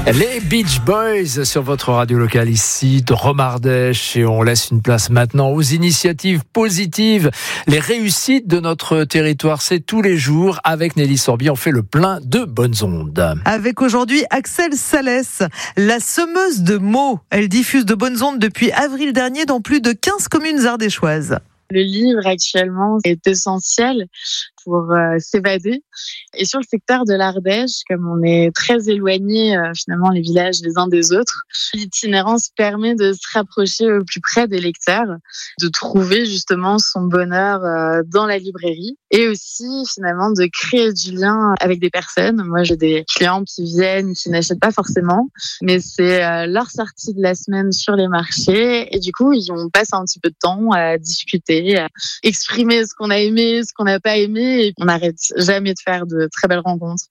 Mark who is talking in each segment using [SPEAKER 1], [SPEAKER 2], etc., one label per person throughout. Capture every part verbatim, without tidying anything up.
[SPEAKER 1] Les Beach Boys sur votre radio locale ici de Romardèche, et on laisse une place maintenant aux initiatives positives. Les réussites de notre territoire, c'est tous les jours. Avec Nelly Sorbier, on fait le plein de bonnes ondes.
[SPEAKER 2] Avec aujourd'hui Axel Salès, la semeuse de mots. Elle diffuse de bonnes ondes depuis avril dernier dans plus de quinze communes ardéchoises.
[SPEAKER 3] Le livre actuellement est essentiel pour euh, s'évader. Et sur le secteur de l'Ardèche, comme on est très éloigné euh, finalement les villages les uns des autres, l'itinérance permet de se rapprocher au plus près des lecteurs, de trouver justement son bonheur euh, dans la librairie et aussi finalement de créer du lien avec des personnes. Moi, j'ai des clients qui viennent, qui n'achètent pas forcément, mais c'est euh, leur sortie de la semaine sur les marchés et du coup, on passe un petit peu de temps à discuter, à exprimer ce qu'on a aimé, ce qu'on n'a pas aimé. Et on n'arrête jamais de faire de très belles rencontres.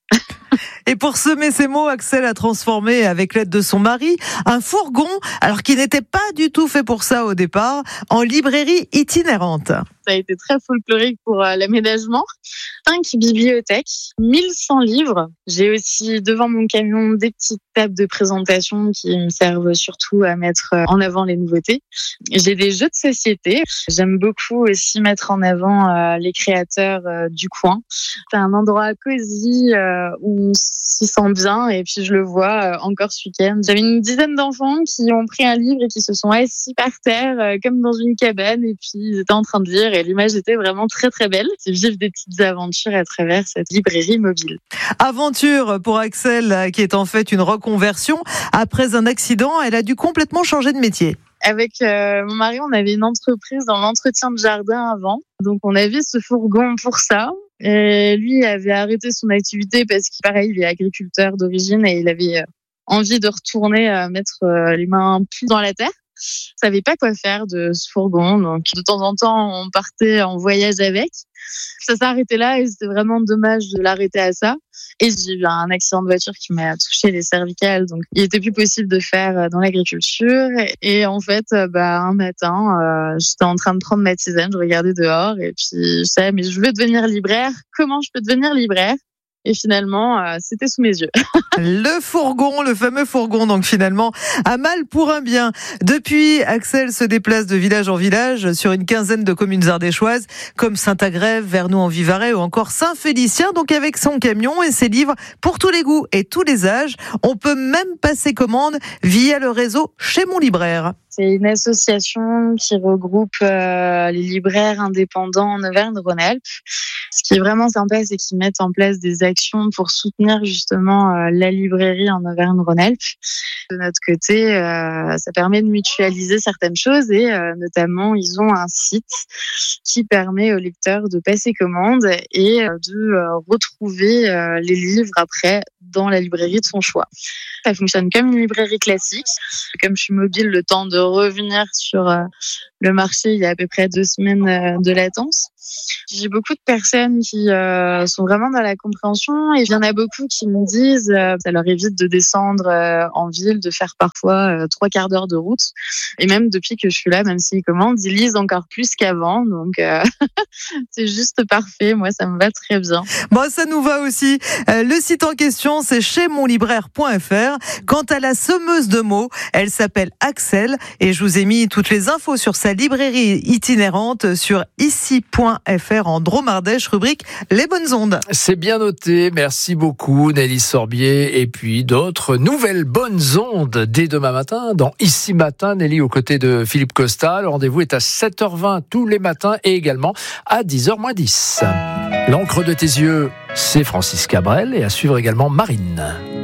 [SPEAKER 2] Et pour semer ces mots, Axel a transformé, avec l'aide de son mari, un fourgon, alors qu'il n'était pas du tout fait pour ça au départ, en librairie itinérante.
[SPEAKER 3] Ça a été très folklorique pour euh, l'aménagement. Cinq bibliothèques, mille cent livres. J'ai aussi devant mon camion des petites tables de présentation qui me servent surtout à mettre en avant les nouveautés. J'ai des jeux de société. J'aime beaucoup aussi mettre en avant euh, les créateurs euh, du coin. C'est un endroit cosy euh, où on s'y sent bien et puis je le vois euh, encore ce week-end. J'avais une dizaine d'enfants qui ont pris un livre et qui se sont assis par terre euh, comme dans une cabane et puis ils étaient en train de lire. Et l'image était vraiment très très belle. C'est vivre des petites aventures à travers cette librairie mobile.
[SPEAKER 2] Aventure pour Axel, qui est en fait une reconversion. Après un accident, elle a dû complètement changer de métier.
[SPEAKER 3] Avec euh, mon mari, on avait une entreprise dans l'entretien de jardin avant. Donc on avait ce fourgon pour ça. Et lui avait arrêté son activité parce qu'il, pareil, il est agriculteur d'origine et il avait envie de retourner à mettre les mains plus dans la terre. Je savais pas quoi faire de ce fourgon, donc de temps en temps on partait en voyage avec. Ça s'est arrêté là et c'était vraiment dommage de l'arrêter à ça. Et j'ai eu un accident de voiture qui m'a touché les cervicales, donc il était plus possible de faire dans l'agriculture. Et en fait, bah un matin, euh, j'étais en train de prendre ma tisane, je regardais dehors et puis je savais mais je veux devenir libraire. Comment je peux devenir libraire ? Et finalement, euh, c'était sous mes yeux.
[SPEAKER 2] Le fourgon, le fameux fourgon, donc finalement, un mal pour un bien. Depuis, Axel se déplace de village en village sur une quinzaine de communes ardéchoises, comme Saint-Agrève, Vernoux-en-Vivarais ou encore Saint-Félicien, donc avec son camion et ses livres pour tous les goûts et tous les âges. On peut même passer commande via le réseau Chez Mon Libraire.
[SPEAKER 3] C'est une association qui regroupe euh, les libraires indépendants en Auvergne-Rhône-Alpes. Ce qui est vraiment sympa, c'est qu'ils mettent en place des actions pour soutenir justement euh, la librairie en Auvergne-Rhône-Alpes. De notre côté, euh, ça permet de mutualiser certaines choses et euh, notamment, ils ont un site qui permet aux lecteurs de passer commande et euh, de euh, retrouver euh, les livres après dans la librairie de son choix. Ça fonctionne comme une librairie classique. Comme je suis mobile, le temps de revenir sur euh, le marché, il y a à peu près deux semaines euh, de latence. J'ai beaucoup de personnes qui euh, sont vraiment dans la compréhension et il y en a beaucoup qui me disent euh, ça leur évite de descendre euh, en ville, de faire parfois euh, trois quarts d'heure de route. Et même depuis que je suis là, même s'ils commandent, ils lisent encore plus qu'avant. Donc euh, c'est juste parfait. Moi, ça me va très bien.
[SPEAKER 2] Bon, ça nous va aussi. Euh, le site en question, c'est chez mon libraire point f r. Quant à la semeuse de mots, elle s'appelle Axel et je vous ai mis toutes les infos sur sa librairie itinérante sur ici point f r en Dromardèche, rubrique Les Bonnes Ondes.
[SPEAKER 1] C'est bien noté, merci beaucoup Nelly Sorbier. Et puis d'autres nouvelles bonnes ondes dès demain matin dans Ici Matin. Nelly aux côtés de Philippe Costa. Le rendez-vous est à sept heures vingt tous les matins et également à dix heures moins dix. L'encre de tes yeux, c'est Francis Cabrel et à suivre également Marine.